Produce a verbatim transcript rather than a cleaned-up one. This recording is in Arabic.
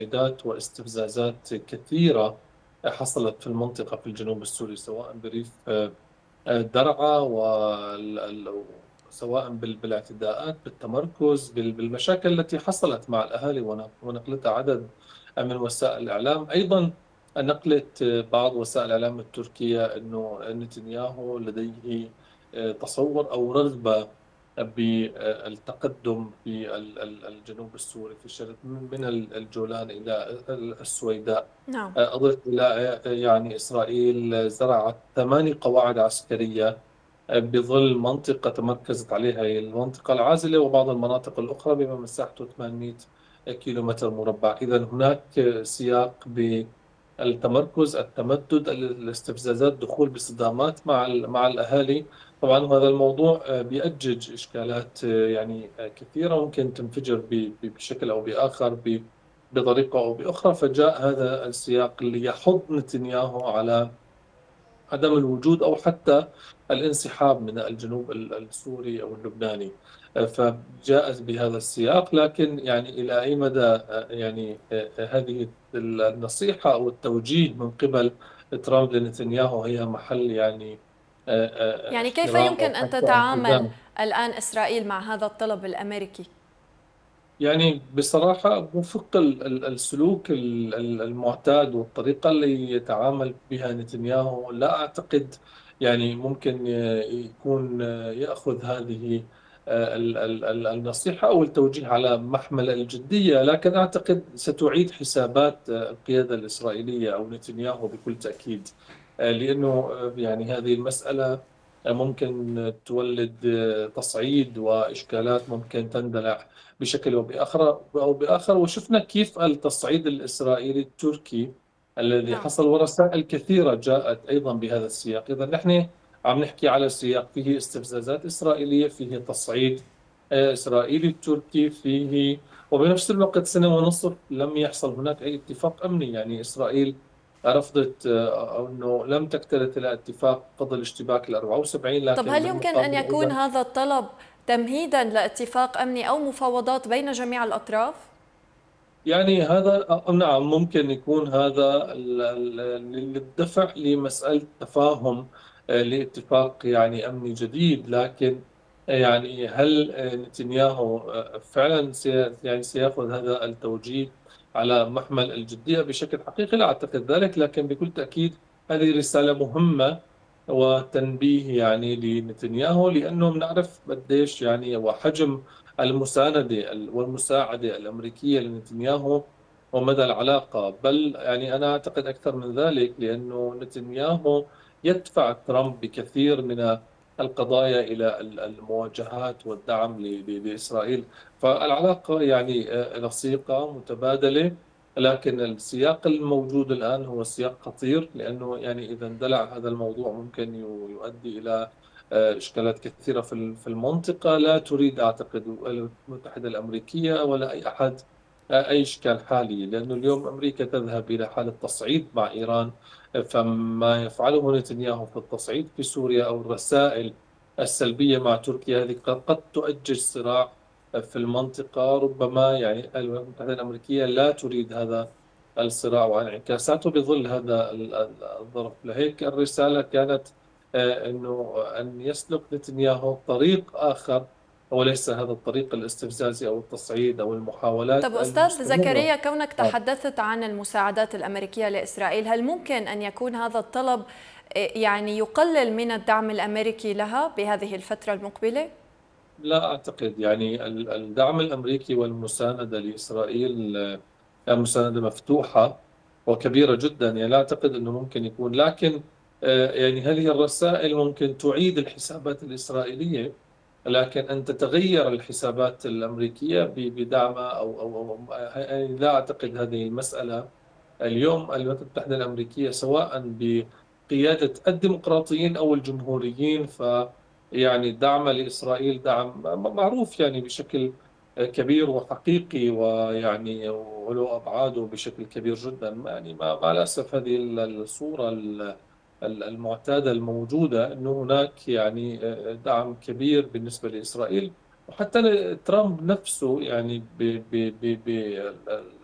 تصعيدات واستفزازات كثيرة حصلت في المنطقة في الجنوب السوري، سواء بريف آه، آه، درعا وال- ال- سواء بال- بالاعتداءات بالتمركز بال- بالمشاكل التي حصلت مع الأهالي ونق- ونقلتها عدد من وسائل الإعلام. أيضا نقلت آه، بعض وسائل الإعلام التركية أنه نتنياهو لديه آه، تصور أو رغبة بالتقدم في ال- ال- الجنوب السوري في الشرق من ال- الجولان إلى السويداء. نعم. أضف إلى يعني إسرائيل زرعت ثماني قواعد عسكرية بظل منطقة تمركزت عليها هي المنطقة العازلة وبعض المناطق الأخرى بما مساحته ثمانمئة كيلومتر مربع. إذا هناك سياق بالتمركز، التمدد، الاستفزازات، دخول بصدامات مع ال- مع الأهالي. طبعا هذا الموضوع بيأجج إشكالات يعني كثيرة ممكن تنفجر ب- بشكل أو بآخر ب- بطريقة أو بأخرى. فجاء هذا السياق اللي يحض نتنياهو على عدم الوجود أو حتى الانسحاب من الجنوب ال- السوري أو اللبناني. آه، فجاءت بهذا السياق، لكن يعني إلى أي مدى آه، يعني آه، آه، هذه النصيحة أو التوجيه من قبل ترامب لنتنياهو هي محل يعني آه، آه، آه، يعني كيف احترام أو يمكن أن حتى تتعامل انتباه. الآن إسرائيل مع هذا الطلب الأمريكي؟ يعني بصراحة وفق ال- ال- السلوك ال- ال- المعتاد والطريقة اللي يتعامل بها نتنياهو، لا أعتقد يعني ممكن ي- يكون يأخذ هذه آه، ال- ال- ال- النصيحة أو التوجيه على محمل الجدية. لكن أعتقد ستعيد حسابات آه، القيادة الإسرائيلية أو نتنياهو بكل تأكيد. آه، لأنه آه، يعني هذه المسألة ممكن تولد آه، تصعيد وإشكالات ممكن تندلع بشكل أو بآخر أو بآخر. وشفنا كيف التصعيد الإسرائيلي التركي الذي نعم. حصل، ورسائل كثيرة جاءت أيضا بهذا السياق. إذا نحن عم نحكي على سياق فيه استفزازات إسرائيلية، فيه تصعيد آه، إسرائيلي تركي، فيه وبنفس الوقت سنة ونصف لم يحصل هناك أي اتفاق أمني. يعني إسرائيل رفضت آه، أو أنه لم تكترث إلى اتفاق فضل اشتباك ال أربعة وسبعين، طب لكن هل يمكن أن بالمقابل يكون أيضا هذا الطلب تمهيدا لاتفاق أمني أو مفاوضات بين جميع الأطراف؟ يعني هذا آه، نعم ممكن يكون هذا ال- ال- الدفع لمسألة تفاهم آه، لاتفاق يعني أمني جديد. لكن آه، يعني هل آه، نتنياهو آه، فعلا سي يعني سيأخذ هذا التوجيه على محمل الجدية بشكل حقيقي؟ لا أعتقد ذلك. لكن بكل تأكيد هذه رسالة مهمة وتنبيه يعني لنتنياهو، لأنه بنعرف قديش يعني وحجم المساندة والمساعدة الأمريكية لنتنياهو ومدى العلاقة. بل يعني أنا أعتقد أكثر من ذلك، لأنه نتنياهو يدفع ترامب بكثير من القضايا إلى المواجهات والدعم ل- ل- لإسرائيل. فالعلاقة يعني آه، لصيقة متبادلة. لكن السياق الموجود الآن هو سياق خطير، لأنه يعني إذا اندلع هذا الموضوع ممكن يو- يؤدي إلى آه، إشكالات كثيرة في ال- في المنطقة لا تريد أعتقد الولايات المتحدة الأمريكية ولا أي أحد آه، أي إشكال حالي. لأنه اليوم أمريكا تذهب إلى حالة تصعيد مع إيران. آه، فما يفعله نتنياهو في التصعيد في سوريا أو الرسائل السلبية مع تركيا هذه قد قد تؤجج صراع آه، في المنطقة. ربما يعني الولايات المتحدة الأمريكية لا تريد هذا الصراع وانعكاساته بظل هذا ال- ال- الظرف. لهيك الرسالة كانت آه، انه ان يسلك نتنياهو طريق اخر وليس هذا الطريق الاستفزازي او التصعيد او المحاولات طب أستاذ المستمرة. زكريا، كونك نعم. تحدثت عن المساعدات الأمريكية لإسرائيل، هل ممكن أن يكون هذا الطلب يعني يقلل من الدعم الأمريكي لها بهذه الفترة المقبلة؟ لا اعتقد يعني ال- الدعم الامريكي والمساندة لاسرائيل آه، مساندة مفتوحة وكبيرة جدا. يعني لا اعتقد انه ممكن يكون. لكن آه، يعني هذه الرسائل ممكن تعيد الحسابات الاسرائيليه، لكن أن تتغير الحسابات الأمريكية ب- بدعمها أو أو أو يعني لا أعتقد هذه المسألة. اليوم الولايات المتحدة الأمريكية سواء بقيادة الديمقراطيين أو الجمهوريين، ف يعني دعم لإسرائيل دعم معروف يعني بشكل كبير وحقيقي، ويعني وله أبعاده بشكل كبير جدا. يعني مع مع الأسف هذه الصورة المعتادة الموجودة أنه هناك يعني دعم كبير بالنسبة لإسرائيل. وحتى ترامب نفسه يعني